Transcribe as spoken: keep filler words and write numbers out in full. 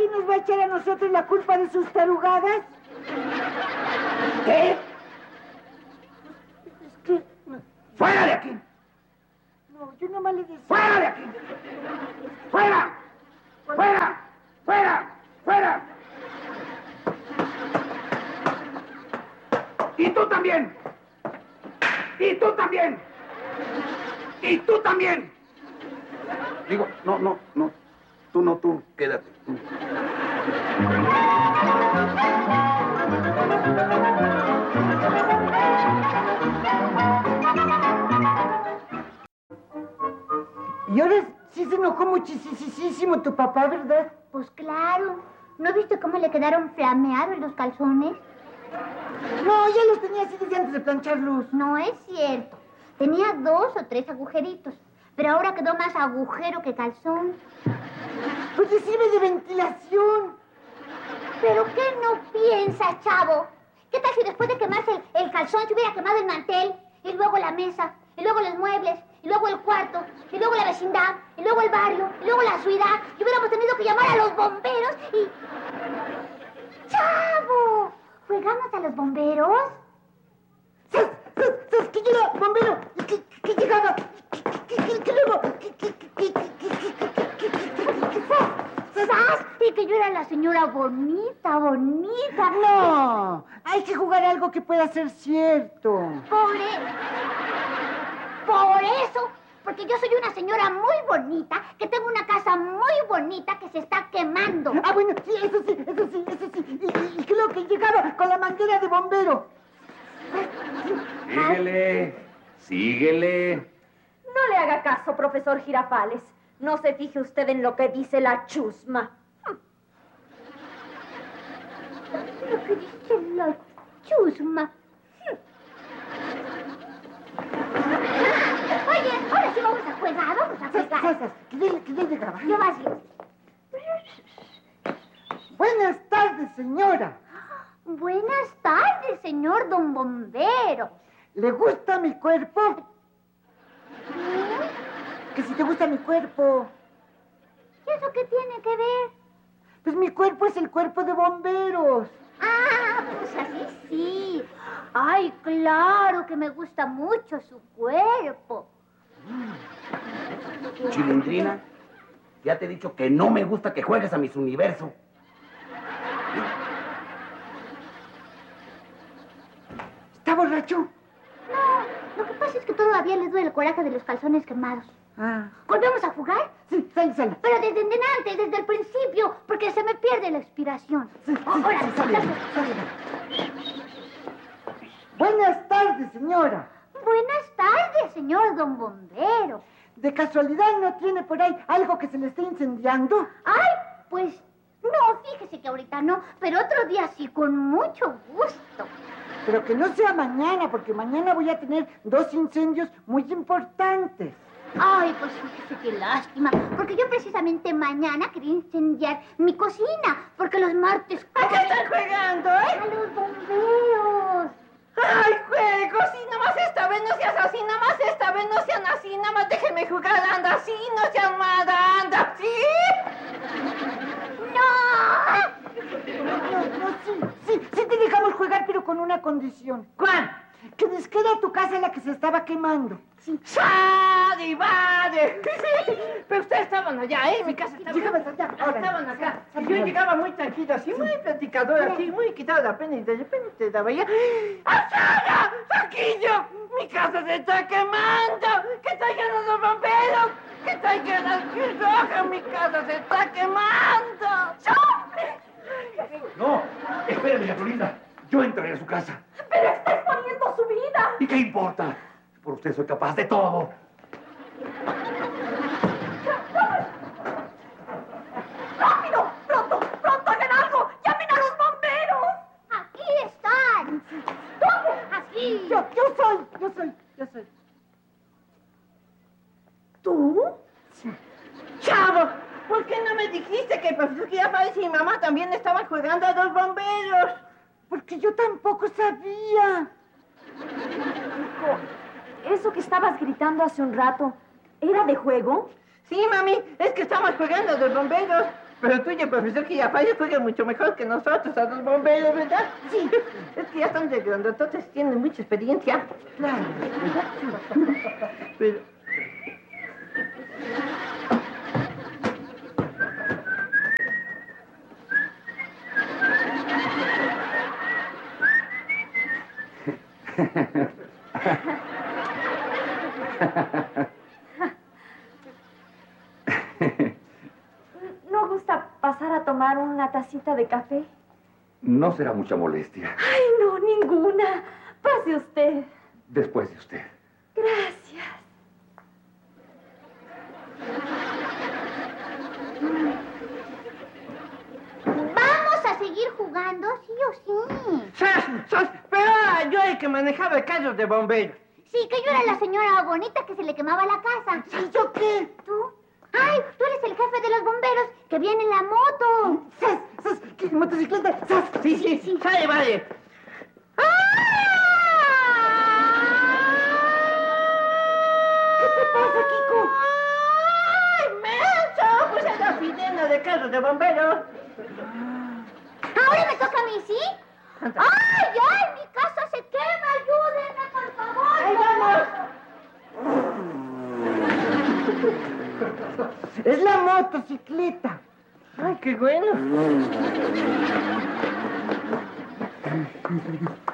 ¿Alguien nos va a echar a nosotros la culpa de sus tarugadas? ¿Qué? Es que... ¡Fuera de aquí! No, yo nomás le decía... ¡Fuera de aquí! ¡Fuera! ¡Fuera! ¡Fuera! ¡Fuera! ¡Y tú también! ¡Y tú también! ¡Y tú también! Digo, no, no, no. Tú no, tú. Quédate. Tú. Y ahora sí se enojó muchísimo tu papá, ¿verdad? Pues claro. ¿No viste cómo le quedaron flameados los calzones? No, ya los tenía así desde antes de plancharlos. No es cierto. Tenía dos o tres agujeritos. Pero ahora quedó más agujero que calzón. Pues le sirve de ventilación. ¿Pero qué no piensas, chavo? ¿Qué tal si después de quemarse el, el calzón se hubiera quemado el mantel? Y luego la mesa, y luego los muebles, y luego el cuarto, y luego la vecindad, y luego el barrio, y luego la ciudad. Y hubiéramos tenido que llamar a los bomberos y... ¡Chavo! ¿Juegamos a los bomberos? ¡Sas! ¡Sas! ¡Sas! ¡Que llega! ¡Bombero! ¡Que, que llegaba! ¡Que, que, que luego! ¡Que, que, que, que, que, ¡Sas! Y que yo era la señora bonita, bonita. No, hay que jugar algo que pueda ser cierto. Por eso. Por eso. Porque yo soy una señora muy bonita, que tengo una casa muy bonita que se está quemando. Ah, bueno, sí, eso sí, eso sí, eso sí. Y, y, y creo que llegaba con la manguera de bombero. Síguele, síguele. No le haga caso, profesor Girafales. No se fije usted en lo que dice la chusma. Lo que dice la chusma. Oye, ahora sí vamos a jugar, vamos a ¡Sas! jugar. ¡Sas! ¡Sas! Que ya- que ya llegaba. Yo más bien. Buenas tardes, señora. Buenas tardes, señor don bombero. ¿Le gusta mi cuerpo? ¿Mm? Que si te gusta mi cuerpo. ¿Y eso qué tiene que ver? Pues mi cuerpo es el cuerpo de bomberos. Ah, pues así sí. Ay, claro que me gusta mucho su cuerpo. Chilindrina, ya te he dicho que no me gusta que juegues a mis universos. ¿Está borracho? No, lo que pasa es que todavía le duele el coraje de los calzones quemados. Ah. ¿Volvemos a jugar? Sí, sale, sale. Pero desde antes, desde el principio, porque se me pierde la inspiración. Sí, sí, Ahora, sí, sale, sale. sale. Buenas tardes, señora. Buenas tardes, señor don bombero. ¿De casualidad no tiene por ahí algo que se le esté incendiando? Ay, pues no, fíjese que ahorita no, pero otro día sí, con mucho gusto. Pero que no sea mañana, porque mañana voy a tener dos incendios muy importantes. Ay, pues fíjese qué lástima, porque yo precisamente mañana quería incendiar mi cocina, porque los martes... ¿A qué están jugando, eh? ¡A los bomberos! ¡Ay, juegos! Sí, nomás esta vez no seas así, nomás esta vez no sean así, nomás déjeme jugar, anda así, no sean mala, anda así. ¡No! No, no, sí, sí, sí te dejamos jugar, pero con una condición. ¿Cuál? Que desqueda tu casa la que se estaba quemando. Sí. ¡Sadi, vale! Pero ustedes estaban allá, ¿eh? Mi casa estaba... Llegabas allá, ahora. Estaban acá. Sal, Y yo sal. llegaba muy tranquilo, así, muy platicador, así, muy quitado la pena, y de repente daba ya... ¡Asada! ¡Saquillo! ¡Mi casa se está quemando! ¡Que traigan a los bomberos! ¡Que traigan a Cruz Roja! ¡Mi casa se está quemando! No, espere, doña Florinda. Yo entraré a su casa. ¡Pero está exponiendo su vida! ¿Y qué importa? Por usted soy capaz de todo. ¡Rápido! ¡Pronto! ¡Pronto hagan algo! ¡Llamen a los bomberos! ¡Aquí están! ¿Dónde? ¡Aquí! Yo, yo soy, yo soy, yo soy. ¿Tú? ¡Chavo! ¿Por qué no me dijiste que el profesor Girafales y mi mamá también estaban jugando a los bomberos? Porque yo tampoco sabía. Eso que estabas gritando hace un rato, ¿era de juego? Sí, mami, es que estamos jugando a los bomberos. Pero tú y el profesor Girafales juegan mucho mejor que nosotros a los bomberos, ¿verdad? Sí. Es que ya están de grandototes, tienen mucha experiencia. Claro, ¿verdad? Pero... ¿No gusta pasar a tomar una tacita de café? No será mucha molestia. Ay, no, ninguna. Pase usted. Después de usted. Gracias. ¿Vamos a seguir jugando, sí o sí? ¡Sas! ¡Sas! Pero ahora yo el que manejaba el carro de bomberos. Sí, que yo era la señora bonita que se le quemaba la casa. ¿Sí, yo qué? ¿Tú? ¡Ay, tú eres el jefe de los bomberos que viene en la moto! ¡Sas! ¡Sas! ¿Qué motocicleta? ¡Sas! Sí, sí, sí. Sale, vale. ¿Qué te pasa, Kiko? ¡Ay, menso! Pues es la sirena de carro de bomberos. Ahora me toca a mí, ¿sí? ¡Ay, ay! ¡Mi casa se quema! ¡Ayúdenme, por favor! ¡Ahí vamos! Es la motocicleta. ¡Ay, qué bueno!